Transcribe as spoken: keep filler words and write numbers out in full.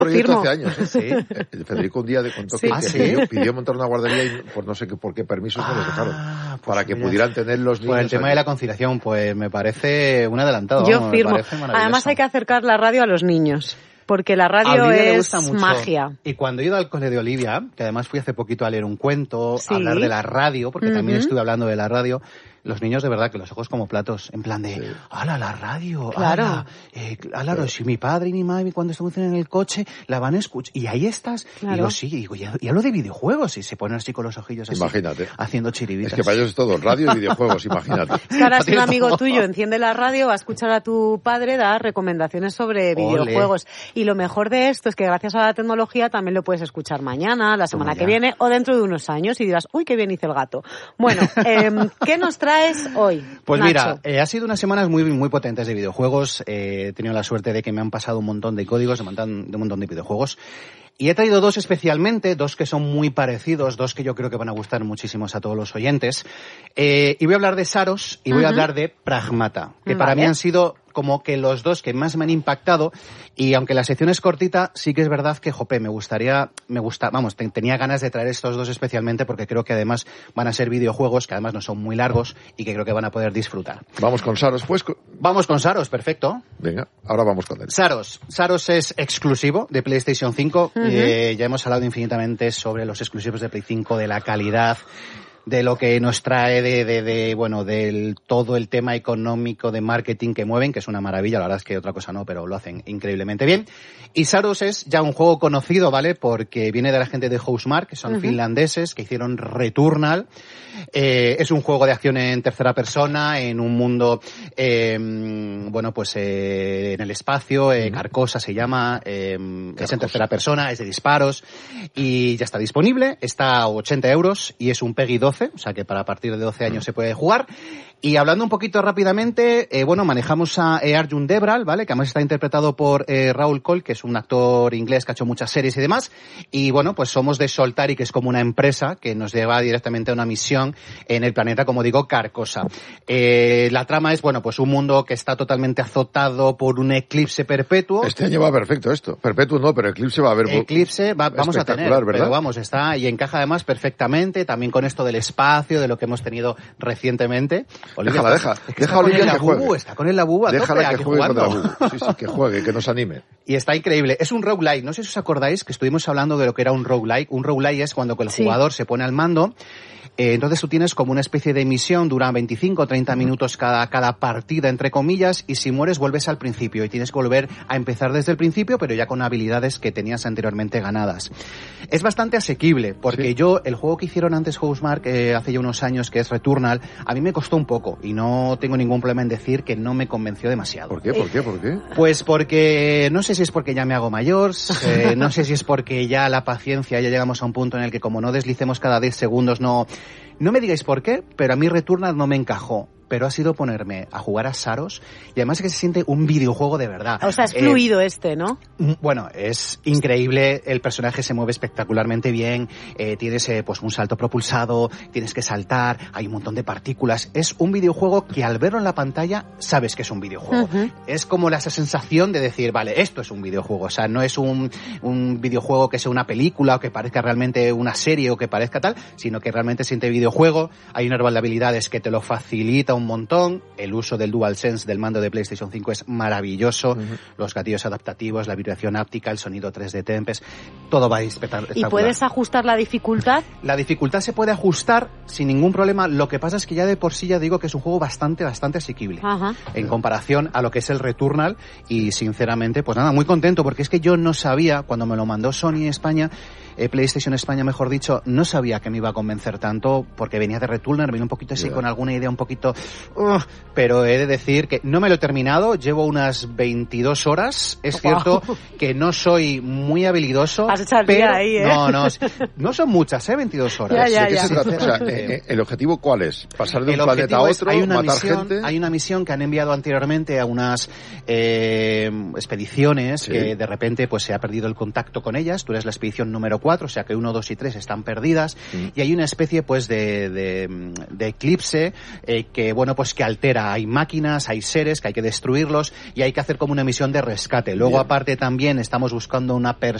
proyecto Firmo. hace años, ¿eh? Sí. Eh, Federico un día contó Sí. que, ¿Ah, que sí? pidió, pidió montar una guardería y por no sé qué, por qué permisos no les dejaron. Ah, pues para que mira. pudieran tener los niños. Por el tema allí. de la conciliación, pues me parece un adelantado. Yo vamos, firmo. Me parece maravilloso. Además hay que acercar la radio a los niños. Porque la A radio Olivia le es gusta mucho. magia. Y cuando he ido al cole de Olivia, que además fui hace poquito a leer un cuento, Sí. a hablar de la radio, porque también Ujú. estuve hablando de la radio, los niños de verdad que los ojos como platos, en plan de, Sí. ¡hala, la radio! Claro. ¡Hala! Eh, claro, si mi padre y mi madre cuando estamos en el coche la van a escuchar. Y ahí estás. Claro. Y digo, sí, digo, ya, ya lo de videojuegos. Y se ponen así con los ojillos así. Imagínate. Haciendo chiribitas. Es que para ellos es todo, radio y videojuegos, imagínate. Es que ahora si un Haciendo amigo todo. tuyo enciende la radio, va a escuchar a tu padre dar recomendaciones sobre Ole. videojuegos. Y lo mejor de esto es que gracias a la tecnología también lo puedes escuchar mañana, la semana Toma que ya. viene o dentro de unos años y dirás, uy, qué bien hice el gato. Bueno, eh, ¿qué nos traes hoy? Pues Nacho? mira, eh, ha sido unas semanas muy muy potentes de videojuegos. Eh, he tenido la suerte de que me han pasado un montón de códigos, de un montón de, un montón de videojuegos. Y he traído dos especialmente, dos que son muy parecidos, dos que yo creo que van a gustar muchísimos a todos los oyentes. Eh, y voy a hablar de Saros y voy a Ujú. hablar de Pragmata, que para Vale. mí han sido como que los dos que más me han impactado. Y aunque la sección es cortita, sí que es verdad que, jope, me gustaría, me gusta, vamos, te- tenía ganas de traer estos dos especialmente porque creo que además van a ser videojuegos que además no son muy largos y que creo que van a poder disfrutar. Vamos con Saros, pues. co- Vamos con Saros, perfecto. Venga, ahora vamos con él. Saros. Saros es exclusivo de PlayStation cinco. Ujú. Eh, ya hemos hablado infinitamente sobre los exclusivos de Play cinco, de la calidad, de lo que nos trae de, de, de bueno, del todo el tema económico de marketing que mueven, que es una maravilla, la verdad es que otra cosa no, pero lo hacen increíblemente bien. Y Saros es ya un juego conocido, ¿vale? Porque viene de la gente de Housemarque, que son Ujú. finlandeses, que hicieron Returnal. Eh, es un juego de acción en tercera persona, en un mundo, eh, bueno, pues eh, en el espacio, eh, Carcosa se llama, eh, es en Carcosa. tercera persona, es de disparos y ya está disponible, está a ochenta euros y es un PEGI doce, o sea que para partir de doce años se puede jugar. Y hablando un poquito rápidamente, eh, bueno, manejamos a eh, Arjun Debral, ¿vale? Que además está interpretado por eh, Raúl Cole, que es un actor inglés que ha hecho muchas series y demás. Y bueno, pues somos de Soltari, que es como una empresa que nos lleva directamente a una misión en el planeta, como digo, Carcosa. Eh, la trama es, bueno, pues un mundo que está totalmente azotado por un eclipse perpetuo. Este año va perfecto esto. Perpetuo no, pero Eclipse va a haber... Eclipse va- vamos a tener, espectacular, ¿verdad? pero vamos, está y encaja además perfectamente también con esto del espacio, de lo que hemos tenido recientemente. Olivia, Déjala, está- deja. es que Deja está a con Olivia el que Labubu, juegue. está con el Labubu a tope Déjala que aquí juegue con jugando. la Bubu. Sí, sí, que juegue, que nos anime. Y está increíble. Es un roguelike. No sé si os acordáis que estuvimos hablando de lo que era un roguelike. Un roguelike es cuando el Sí. jugador se pone al mando. Eh, entonces tú tienes como una especie de misión, dura veinticinco o treinta minutos cada, cada partida, entre comillas, y si mueres vuelves al principio y tienes que volver a empezar desde el principio, pero ya con habilidades que tenías anteriormente ganadas. Es bastante asequible, porque Sí. yo, el juego que hicieron antes Housemarque, eh, hace ya unos años, que es Returnal, a mí me costó un poco, y no tengo ningún problema en decir que no me convenció demasiado. ¿Por qué? ¿Por qué? ¿Por qué? Pues porque no sé si es porque ya me hago mayor, eh, no sé si es porque ya la paciencia, ya llegamos a un punto en el que como no deslicemos cada diez segundos, no, no me digáis por qué, pero a mí Returnal no me encajó. Pero ha sido ponerme a jugar a Saros y además es que se siente un videojuego de verdad. O sea, es Eh, fluido este, ¿no? Mm, Bueno, es increíble, el personaje se mueve espectacularmente bien, eh, tienes eh, pues un salto propulsado, tienes que saltar, hay un montón de partículas. Es un videojuego que al verlo en la pantalla sabes que es un videojuego. Ujú. Es como la esa sensación de decir, vale, esto es un videojuego. O sea, no es un, un videojuego que sea una película o que parezca realmente una serie o que parezca tal, sino que realmente siente videojuego. Hay un árbol de habilidades que te lo facilita un montón. El uso del DualSense del mando de PlayStation cinco es maravilloso. Ujú. Los gatillos adaptativos, la vibración áptica, el sonido tres D Tempest, todo va a espectacular. ¿Y puedes ajustar la dificultad? La dificultad se puede ajustar sin ningún problema. Lo que pasa es que ya de por sí ya digo que es un juego bastante, bastante asequible. Ajá. En comparación a lo que es el Returnal y sinceramente, pues nada, muy contento porque es que yo no sabía, cuando me lo mandó Sony España, eh, PlayStation España mejor dicho, no sabía que me iba a convencer tanto porque venía de Returnal, venía un poquito así Ya. con alguna idea un poquito, uh, pero he de decir que no me lo he terminado, llevo unas veintidós horas, es Guau. cierto que no soy muy habilidoso, Has echado el pero día ahí, ¿eh? no, no, no son muchas, ¿eh? veintidós horas. Ya, ya, ¿De qué ya. se trata? O sea, Sinceramente. eh, eh, ¿el objetivo cuál es? ¿Pasar de un El planeta a objetivo es, otro? hay una ¿Matar misión, gente? hay una misión que han enviado anteriormente a unas eh, expediciones Sí. que de repente pues se ha perdido el contacto con ellas. Tú eres la expedición número cuatro, o sea que uno, dos y tres están perdidas, mm. y hay una especie pues de, de, de eclipse eh, que, bueno, pues que altera. Hay máquinas, hay seres que hay que destruirlos y hay que hacer como una misión de rescate. Luego, Bien. aparte, también estamos buscando una persona